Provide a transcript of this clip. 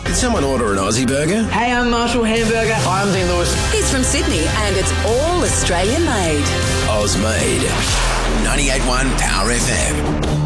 Did someone order an Aussie burger? Hey, I'm Marshall Hamburger. Hi, I'm Dean Lewis. He's from Sydney and it's all Australian made. Oz made. 98.1 Power FM.